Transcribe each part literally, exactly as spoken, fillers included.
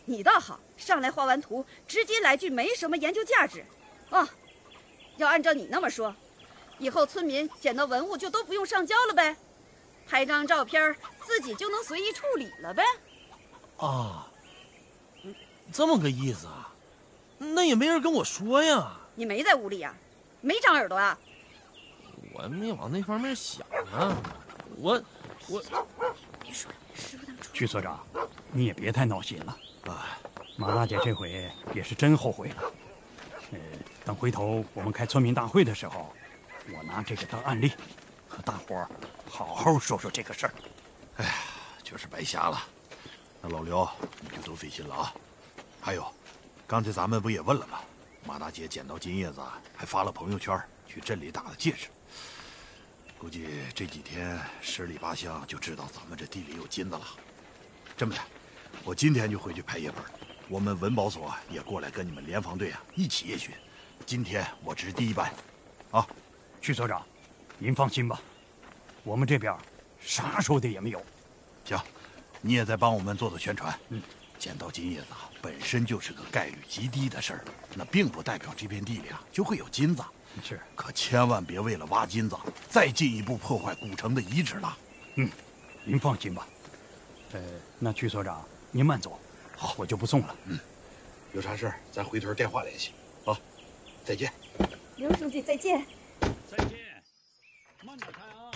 你倒好，上来画完图，直接来句没什么研究价值。哦，要按照你那么说，以后村民捡到文物就都不用上交了呗，拍张照片自己就能随意处理了呗。 啊，这么个意思啊？那也没人跟我说呀。 你没在屋里呀？没长耳朵啊？ 我没往那方面想啊，我我。 别说了，师傅他们出。 曲所长，你也别太闹心了。 啊， 马大姐这回也是真后悔了。呃，等回头我们开村民大会的时候，我拿这个当案例，和大伙儿好好说说这个事儿。 哎呀，就是白瞎了。那老刘，你就多费心了啊。还有，刚才咱们不也问了吗？马大姐捡到金叶子，还发了朋友圈，去镇里打了戒指。估计这几天十里八乡就知道咱们这地里有金子了。这么的，我今天就回去拍夜本，我们文保所也过来跟你们联防队啊一起夜巡。今天我值第一班，啊， 曲所长，您放心吧，我们这边啥说的也没有。 行，你也在帮我们做做宣传。 嗯， 捡到金叶子本身就是个概率极低的事儿，那并不代表这片地里啊就会有金子。 是， 可千万别为了挖金子，再进一步破坏古城的遗址了。 嗯，您放心吧。呃，那曲所长您慢走， 好， 我就不送了。 嗯，有啥事咱回头电话联系。啊，再见。 刘书记，再见。 再见，慢点开啊。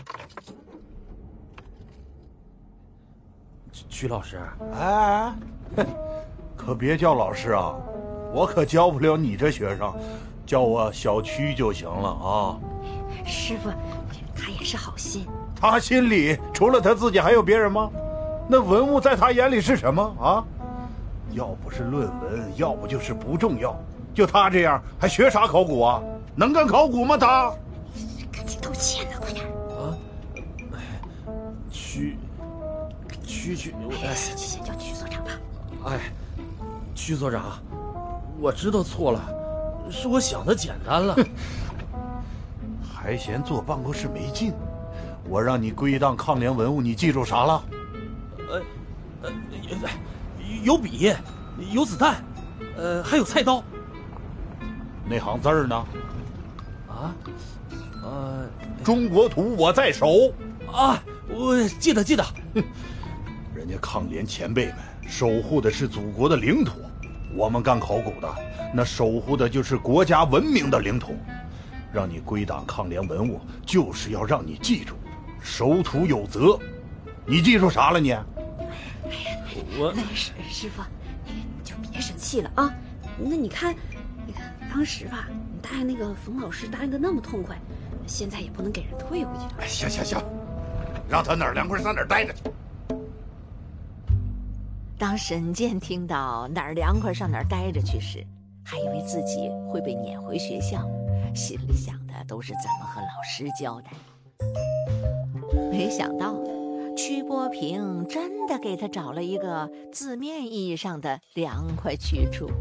曲老师， 哎，可别叫老师啊，我可教不了你这学生。叫我小曲就行了啊！ 师傅，他也是好心。 他心里除了他自己还有别人吗？那文物在他眼里是什么啊？要不是论文，要不就是不重要。就他这样，还学啥考古啊？能干考古吗？他赶紧道歉呢，快点！ 啊，曲曲曲， 哎，先先叫曲所长吧。 哎，曲所长，我知道错了。是我想的简单了， 还嫌坐办公室没劲？我让你归档抗联文物，你记住啥了？ 呃，呃，有笔，有子弹，呃，还有菜刀。 那行字儿呢？ 啊，呃， 中国图我在手。 啊，我记得记得。 人家抗联前辈们守护的是祖国的领土。我们干考古的，那守护的就是国家文明的领土。让你归档抗联文物，就是要让你记住，守土有责。你记住啥了你？ 我师师傅，你就别生气了啊。那你看，你看当时吧，你答应那个冯老师答应的那么痛快，现在也不能给人退回去了。 哎，行行行，让他哪儿凉快上哪儿待着去。 当沈健听到哪儿凉快上哪儿待着去时，还以为自己会被撵回学校，心里想的都是怎么和老师交代。没想到曲波平真的给他找了一个字面意义上的凉快去处。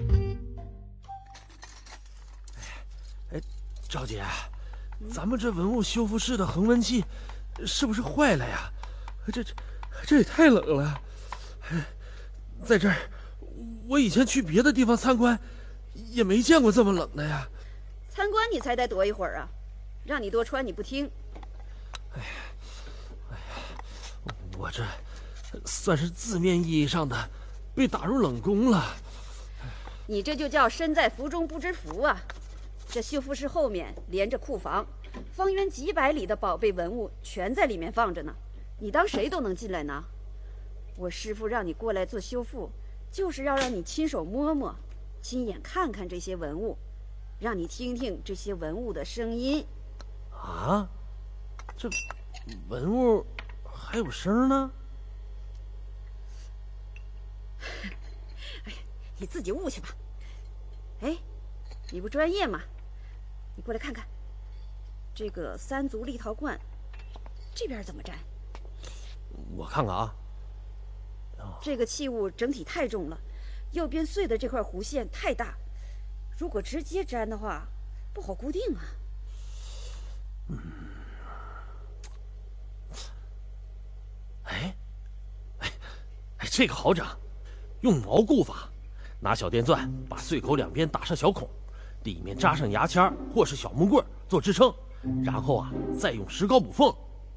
哎，赵姐，咱们这文物修复室的恒温器是不是坏了呀？这这这也太冷了。在这儿，我以前去别的地方参观，也没见过这么冷的呀。 参观你才得躲一会儿啊，让你多穿你不听。 哎呀，哎呀，我这算是字面意义上的被打入冷宫了。 你这就叫身在福中不知福啊！这修复室后面连着库房，方圆几百里的宝贝文物全在里面放着呢，你当谁都能进来拿？我师父让你过来做修复，就是要让你亲手摸摸，亲眼看看这些文物，让你听听这些文物的声音。 啊，这文物还有声呢？ 哎，你自己悟去吧。哎，你不专业吗？你过来看看，这个三足立陶罐，这边怎么粘？ 我看看啊。 这个器物整体太重了，右边碎的这块弧线太大，如果直接粘的话，不好固定啊。 嗯，哎，哎，哎，这个好整， 用锚固法，拿小电钻把碎口两边打上小孔，里面扎上牙签或是小木棍做支撑，然后啊再用石膏补缝。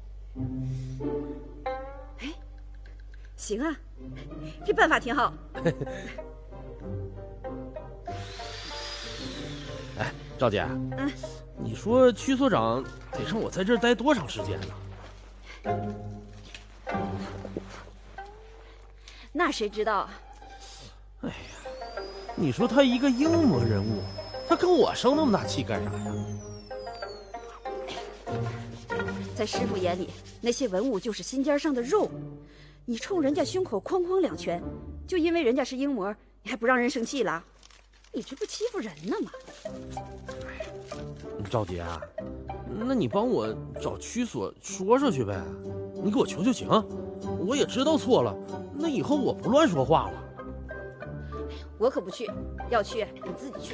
哎，行啊，这办法挺好。 哎，赵姐， 嗯， 你说区所长得让我在这儿待多长时间呢？ 那谁知道啊？ 哎呀，你说他一个英模人物，他跟我生那么大气干啥呀？ 在师傅眼里，那些文物就是心尖上的肉。你冲人家胸口哐哐两拳，就因为人家是英模，你还不让人生气了？你这不欺负人呢吗？ 赵姐，那你帮我找区所说说去呗，你给我求求情。我也知道错了，那以后我不乱说话了。 我可不去，要去你自己去。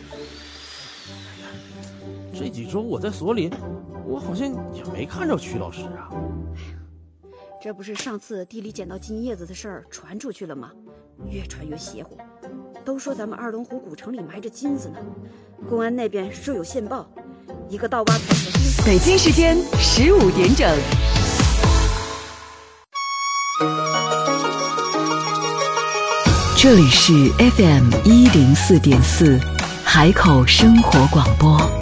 这几周我在所里，我好像也没看着曲老师啊。 这不是上次地里捡到金叶子的事儿传出去了吗？越传越邪乎，都说咱们二龙湖古城里埋着金子呢。公安那边说有线报，一个盗挖团伙。 北京时间十五点整。这里是 F M 一零四点四，海口生活广播。